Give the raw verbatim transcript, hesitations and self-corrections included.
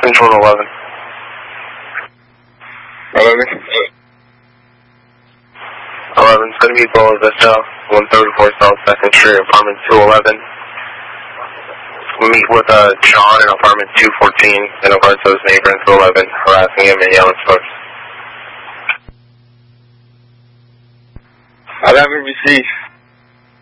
Control eleven. eleven. eleven, it's going to be Boa Vista, one thirty-four South second Street, apartment two eleven. We meet with uh, John in apartment two fourteen in regards to his neighbor in two eleven, harassing him and yelling stuff. I haven't received.